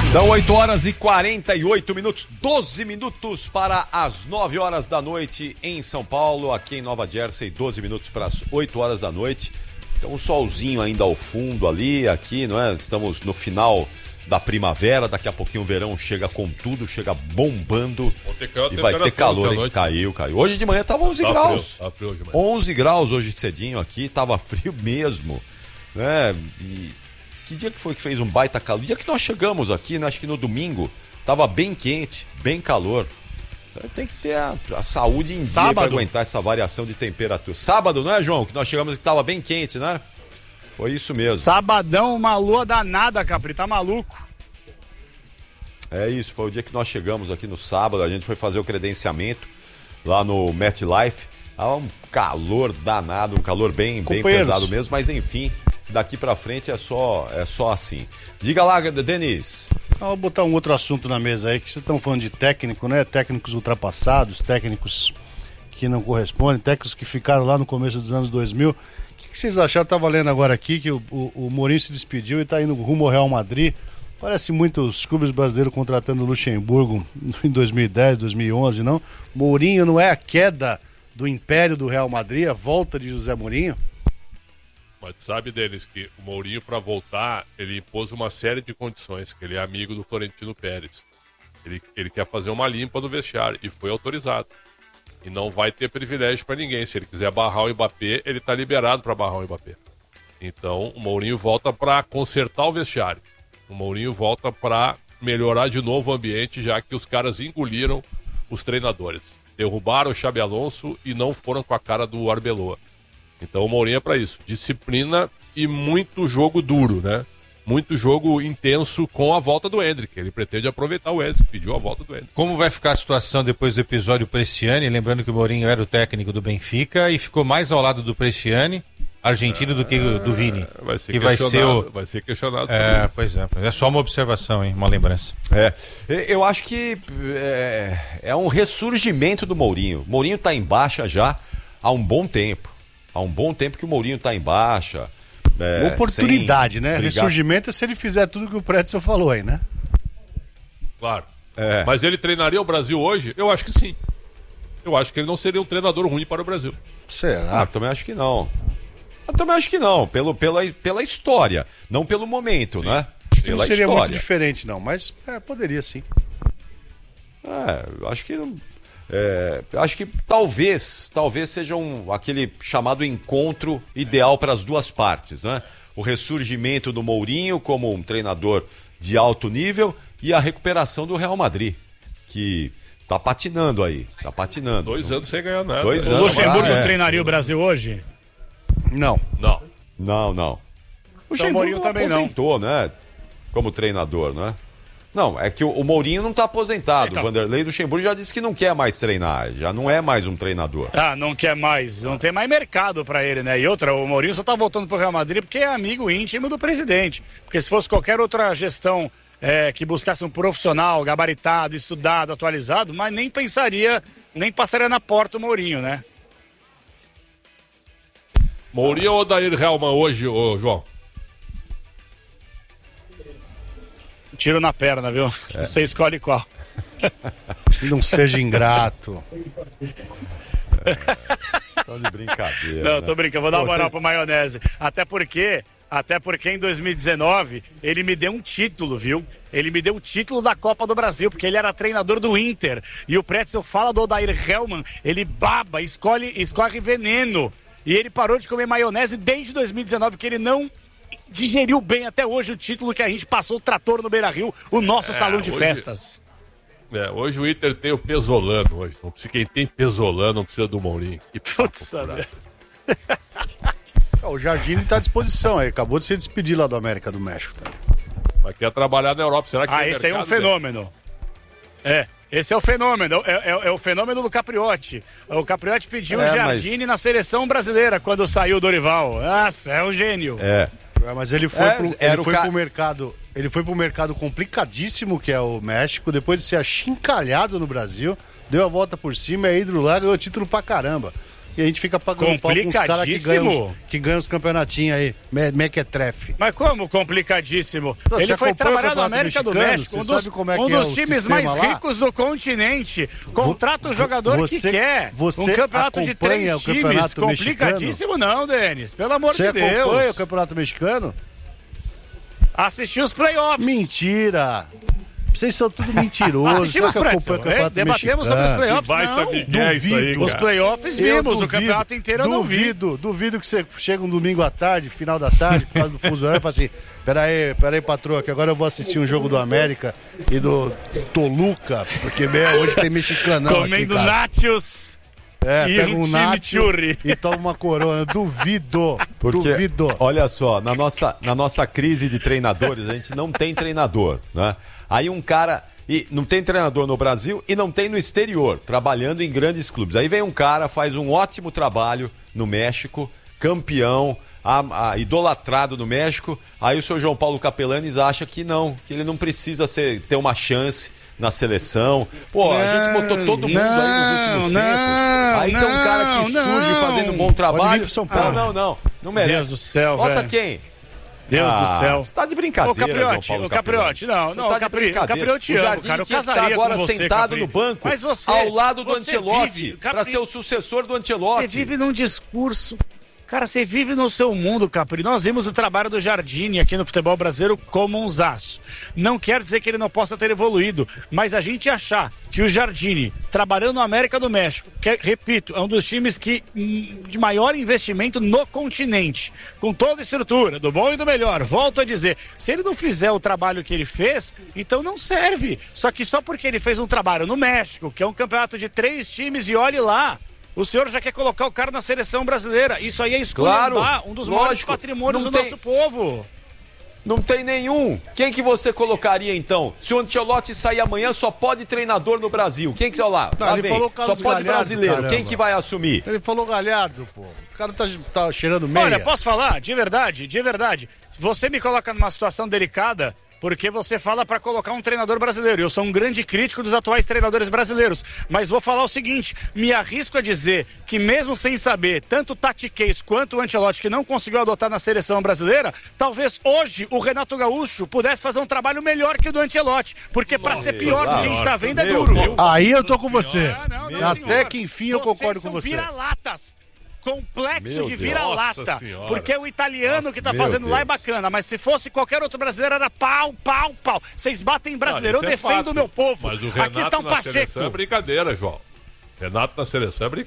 São 8 horas e 48 minutos, 12 minutos para as 9 horas da noite em São Paulo, aqui em Nova Jersey, 12 minutos para as 8 horas da noite. Então um solzinho ainda ao fundo ali, aqui, não é? Estamos no final da primavera, daqui a pouquinho o verão chega com tudo, chega bombando e vai ter calor, hein? Caiu. Hoje de manhã tava 11 graus. Tá frio hoje de manhã. 11 graus hoje cedinho aqui, tava frio mesmo, né? E que dia que foi que fez um baita calor? O dia que nós chegamos aqui, né? Acho que no domingo, tava bem quente, bem calor. Então, tem que ter a saúde em dia para aguentar essa variação de temperatura. Sábado, não é, João? Que nós chegamos que tava bem quente, né? Foi isso mesmo. Sabadão, uma lua danada, Capri, tá maluco? É isso, foi o dia que nós chegamos aqui no sábado, a gente foi fazer o credenciamento lá no MetLife. Um calor danado, um calor bem pesado mesmo, mas enfim, daqui pra frente é só assim. Diga lá, Denis. Vou botar um outro assunto na mesa aí, que vocês estão falando de técnico, né? Técnicos ultrapassados, técnicos que não correspondem, técnicos que ficaram lá no começo dos anos 2000. O que vocês acharam? Estava lendo agora aqui que o Mourinho se despediu e está indo rumo ao Real Madrid. Parece muito os clubes brasileiros contratando o Luxemburgo em 2010, 2011, não? Mourinho não é a queda do império do Real Madrid, a volta de José Mourinho? Mas sabe deles que o Mourinho, para voltar, ele impôs uma série de condições, que ele é amigo do Florentino Pérez. Ele quer fazer uma limpa no vestiário e foi autorizado. E não vai ter privilégio para ninguém. Se ele quiser barrar o Mbappé, ele está liberado para barrar o Mbappé. Então, o Mourinho volta para consertar o vestiário. O Mourinho volta para melhorar de novo o ambiente, já que os caras engoliram os treinadores. Derrubaram o Xabi Alonso e não foram com a cara do Arbeloa. Então o Mourinho é para isso. Disciplina e muito jogo duro, né? Muito jogo intenso com a volta do Endrick. Ele pretende aproveitar o Endrick, pediu a volta do Endrick. Como vai ficar a situação depois do episódio Bresciani? Lembrando que o Mourinho era o técnico do Benfica e ficou mais ao lado do Bresciani, argentino, do que do Vini. Vai ser que questionado. Vai ser questionado. Pois é. É só uma observação, hein? Uma lembrança. Eu acho que é um ressurgimento do Mourinho. O Mourinho está em baixa já há um bom tempo. Há um bom tempo que o Mourinho está em baixa. Oportunidade, né? Ressurgimento é se ele fizer tudo que o Pretzel falou aí, né? Claro. Mas ele treinaria o Brasil hoje? Eu acho que sim. Eu acho que ele não seria um treinador ruim para o Brasil. Será? Eu também acho que não. Pela história, não pelo momento, sim, né? Pela não seria história. Muito diferente, não, mas poderia sim. Eu acho que acho que talvez seja aquele chamado encontro ideal para as duas partes, né? O ressurgimento do Mourinho como um treinador de alto nível e a recuperação do Real Madrid, que tá patinando aí, 2 anos sem ganhar nada. O Luxemburgo treinaria o Brasil hoje? Não. O Luxemburgo também aposentou, né? Como treinador, né? Não, é que o Mourinho não está aposentado. Então. O Vanderlei Luxemburgo já disse que não quer mais treinar, já não é mais um treinador. Não quer mais, não tem mais mercado para ele, né? E outra, o Mourinho só tá voltando pro Real Madrid porque é amigo íntimo do presidente. Porque se fosse qualquer outra gestão que buscasse um profissional gabaritado, estudado, atualizado, mas nem passaria na porta o Mourinho, né? Mourinho ou Odair Helman hoje, João? Tiro na perna, viu? Você escolhe qual. Não seja ingrato. Tô de brincadeira. Não, tô brincando. Vou dar uma moral pro Maionese. Até porque em 2019 ele me deu um título, viu? Ele me deu o título da Copa do Brasil, porque ele era treinador do Inter. E o Pretzel fala do Odair Helman, ele baba, escorre veneno. E ele parou de comer maionese desde 2019, que ele não digeriu bem até hoje o título que a gente passou o trator no Beira-Rio, o nosso salão de festas. Hoje o Inter tem o Pesolano hoje. Não precisa, quem tem Pesolano não precisa do Mourinho. Putz, o Jardine está à disposição aí, acabou de se despedir lá do América do México também. Mas quer trabalhar na Europa, será que tem esse aí é um fenômeno. Esse é o fenômeno, é o fenômeno do Capriotti. O Capriotti pediu o Jardine na seleção brasileira quando saiu o Dorival. Nossa, é um gênio. Mas ele foi pro mercado. Ele foi pro mercado complicadíssimo que é o México, depois de ser achincalhado no Brasil, deu a volta por cima, é ídolo lá, ganhou título pra caramba. E a gente fica pagando pau com os caras que ganham os campeonatinhos aí, mequetrefe. Mas como complicadíssimo? Você Ele foi acompanha o trabalhar no Campeonato América do Mexicano? México, Você sabe como é que um é dos o times sistema mais lá? ricos do continente. Contrata o jogador que quer. Você Um campeonato de 3 acompanha o times. Campeonato Complicadíssimo não, Denis. Pelo amor Você de Deus. Você acompanha o Campeonato Mexicano? Assistiu os playoffs. Mentira! Vocês são tudo mentirosos. Assistimos, acompanha o Campeonato debatemos sobre os playoffs, Baita não. Miguel isso aí, Os cara. playoffs vimos, o campeonato inteiro eu não vi. Duvido que você chega um domingo à tarde, final da tarde, por causa do fuso horário, e fala assim, peraí, patroa, que agora eu vou assistir um jogo do América e do Toluca, porque hoje tem mexicanão Comendo aqui, cara. nachos. E pega um nacho chimichurri. e toma uma corona. Duvido. Olha só, na nossa crise de treinadores, a gente não tem treinador, né? Aí um cara... E não tem treinador no Brasil e não tem no exterior, trabalhando em grandes clubes. Aí vem um cara, faz um ótimo trabalho no México, campeão, idolatrado no México. Aí o senhor João Paulo Capelanes acha que não, que ele não precisa ter uma chance na seleção. Pô, a gente botou todo mundo aí nos últimos tempos. Aí tem um cara que surge fazendo um bom trabalho. Pro São Paulo. Não merece. Deus do céu, Bota velho. quem? Deus do céu. Você tá de brincadeira, O Capriotti, não, o Capriotti o amo, Jardim cara, eu tinha que estar casaria agora com você, sentado Capri. no banco, Mas você, ao lado do você Ancelotti, vive, para ser o sucessor do Ancelotti. Você vive num discurso... Cara, você vive no seu mundo, Capri. Nós vimos o trabalho do Jardine aqui no futebol brasileiro como um zaço. Não quer dizer que ele não possa ter evoluído, mas a gente achar que o Jardine, trabalhando no América do México, que, repito, é um dos times de maior investimento no continente, com toda a estrutura, do bom e do melhor, volto a dizer, se ele não fizer o trabalho que ele fez, então não serve. Só que só porque ele fez um trabalho no México, que é um campeonato de 3 times, e olhe lá, o senhor já quer colocar o cara na seleção brasileira. Isso aí é esculhambar um dos maiores patrimônios do nosso povo. Não tem nenhum. Quem que você colocaria, então? Se o Ancelotti sair amanhã, só pode treinador no Brasil. Quem que... Lá ele falou só pode Galhardo, brasileiro. caramba. Quem que vai assumir? Ele falou Galhardo, pô. O cara tá cheirando meia. Olha, posso falar? De verdade. Você me coloca numa situação delicada... Porque você fala para colocar um treinador brasileiro. Eu sou um grande crítico dos atuais treinadores brasileiros. Mas vou falar o seguinte, me arrisco a dizer que mesmo sem saber, tanto o Tati Case quanto o Ancelotti, que não conseguiu adotar na seleção brasileira, talvez hoje o Renato Gaúcho pudesse fazer um trabalho melhor que o do Ancelotti. Porque para ser pior do que a gente tá vendo é duro, viu? Aí eu tô com você. Não, Até senhor. que enfim eu concordo com você. Vira-latas. Complexo de Deus. vira-lata. Nossa senhora. Porque o italiano que tá meu fazendo lá é Deus. bacana, mas se fosse qualquer outro brasileiro era pau. Vocês batem em brasileiro, eu Isso é defendo fato. o meu povo. Mas o Renato Aqui está um na seleção Pacheco. é brincadeira, João. Renato na seleção é brincadeira.